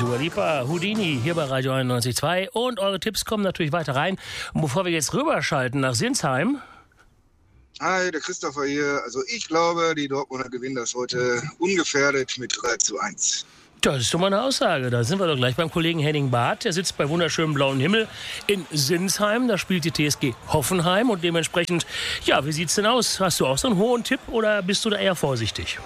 Dua Lipa, Houdini hier bei Radio 91.2 und eure Tipps kommen natürlich weiter rein. Und bevor wir jetzt rüberschalten nach Sinsheim. Hi, der Christopher hier. Also ich glaube, die Dortmunder gewinnen das heute ungefährdet mit 3:1. Das ist doch mal eine Aussage. Da sind wir doch gleich beim Kollegen Henning Barth. Der sitzt bei wunderschönem blauen Himmel in Sinsheim. Da spielt die TSG Hoffenheim und dementsprechend, ja, wie sieht's denn aus? Hast du auch so einen hohen Tipp oder bist du da eher vorsichtig?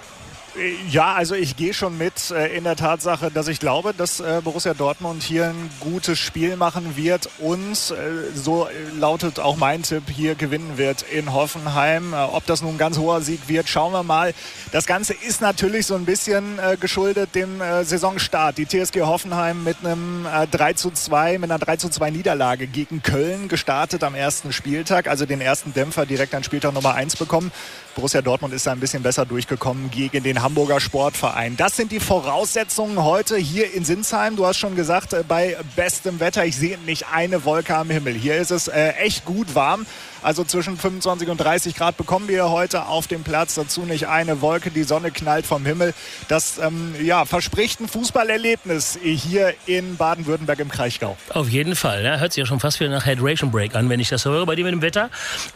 Ja, also ich gehe schon mit in der Tatsache, dass ich glaube, dass Borussia Dortmund hier ein gutes Spiel machen wird und so lautet auch mein Tipp, hier gewinnen wird in Hoffenheim. Ob das nun ein ganz hoher Sieg wird, schauen wir mal. Das Ganze ist natürlich so ein bisschen geschuldet dem Saisonstart. Die TSG Hoffenheim mit einem 3:2, mit einer 3:2 Niederlage gegen Köln gestartet am ersten Spieltag, also den ersten Dämpfer direkt an Spieltag Nummer 1 bekommen. Borussia Dortmund ist da ein bisschen besser durchgekommen gegen den Hamburger Sportverein. Das sind die Voraussetzungen heute hier in Sinsheim. Du hast schon gesagt, bei bestem Wetter, ich sehe nicht eine Wolke am Himmel. Hier ist es echt gut warm. Also zwischen 25 und 30 Grad bekommen wir heute auf dem Platz. Dazu nicht eine Wolke, die Sonne knallt vom Himmel. Das verspricht ein Fußballerlebnis hier in Baden-Württemberg im Kraichgau. Auf jeden Fall. Ja, hört sich ja schon fast wieder nach Hydration Break an, wenn ich das höre bei dir mit dem Wetter.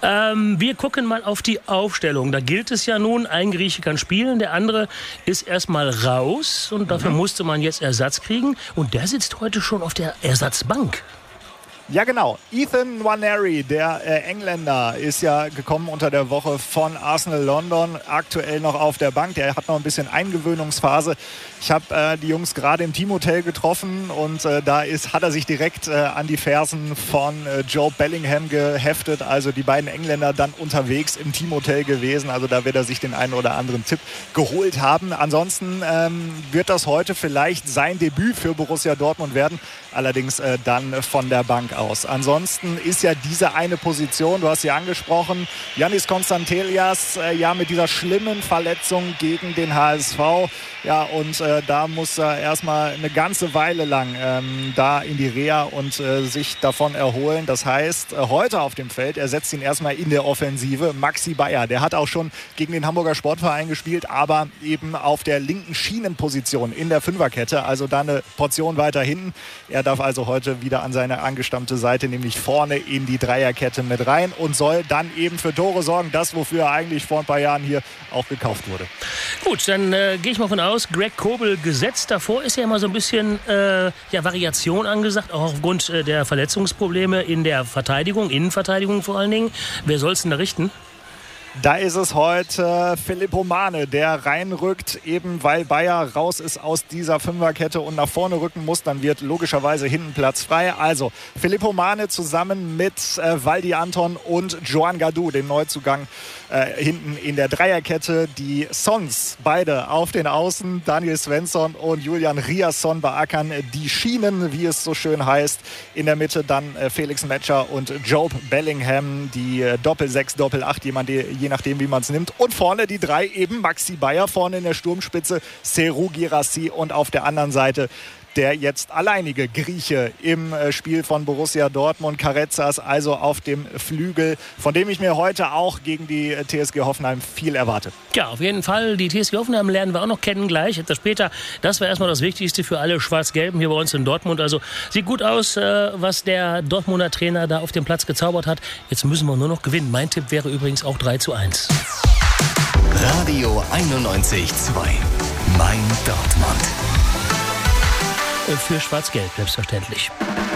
Wir gucken mal auf die Aufstellung. Da gilt es ja nun, ein Grieche kann spielen, der andere ist erstmal raus. Und dafür musste man jetzt Ersatz kriegen. Und der sitzt heute schon auf der Ersatzbank. Ja, genau. Ethan Nwaneri, der Engländer, ist ja gekommen unter der Woche von Arsenal London, aktuell noch auf der Bank. Der hat noch ein bisschen Eingewöhnungsphase. Ich habe die Jungs gerade im Teamhotel getroffen und da hat er sich direkt an die Fersen von Joe Bellingham geheftet. Also die beiden Engländer dann unterwegs im Teamhotel gewesen. Also da wird er sich den einen oder anderen Tipp geholt haben. Ansonsten wird das heute vielleicht sein Debüt für Borussia Dortmund werden. Allerdings dann von der Bank aus. Ansonsten ist ja diese eine Position, du hast sie angesprochen, Yannis Konstantelias, mit dieser schlimmen Verletzung gegen den HSV. Ja, und da muss er erstmal eine ganze Weile lang da in die Reha und sich davon erholen. Das heißt, heute auf dem Feld ersetzt ihn erstmal in der Offensive Maxi Bayer. Der hat auch schon gegen den Hamburger Sportverein gespielt, aber eben auf der linken Schienenposition in der Fünferkette, also da eine Portion weiter hinten. Er darf also heute wieder an seine angestammte Seite, nämlich vorne in die Dreierkette mit rein und soll dann eben für Tore sorgen, das wofür er eigentlich vor ein paar Jahren hier auch gekauft wurde. Gut, dann gehe ich mal von aus, Greg Kobel gesetzt. Davor ist ja immer so ein bisschen Variation angesagt, auch aufgrund der Verletzungsprobleme in der Verteidigung, Innenverteidigung vor allen Dingen. Wer soll es denn da richten? Da ist es heute Filippo Mane, der reinrückt, eben weil Bayer raus ist aus dieser Fünferkette und nach vorne rücken muss. Dann wird logischerweise hinten Platz frei. Also Filippo Mane zusammen mit Waldi Anton und Joan Gadou, dem Neuzugang, hinten in der Dreierkette. Die Sons, beide auf den Außen, Daniel Svensson und Julian Riasson beackern die Schienen, wie es so schön heißt. In der Mitte dann Felix Metscher und Jobe Bellingham, die Doppel-6, Doppel-8, je nachdem, wie man es nimmt. Und vorne die drei eben Maxi Bayer, vorne in der Sturmspitze Serhou Guirassy und auf der anderen Seite der jetzt alleinige Grieche im Spiel von Borussia Dortmund, Karezas, also auf dem Flügel, von dem ich mir heute auch gegen die TSG Hoffenheim viel erwarte. Ja, auf jeden Fall. Die TSG Hoffenheim lernen wir auch noch kennen gleich, etwas später. Das war erstmal das Wichtigste für alle Schwarz-Gelben hier bei uns in Dortmund. Also sieht gut aus, was der Dortmunder Trainer da auf dem Platz gezaubert hat. Jetzt müssen wir nur noch gewinnen. Mein Tipp wäre übrigens auch 3:1. Radio 91.2. Mein Dortmund. Für Schwarz-Gelb, selbstverständlich.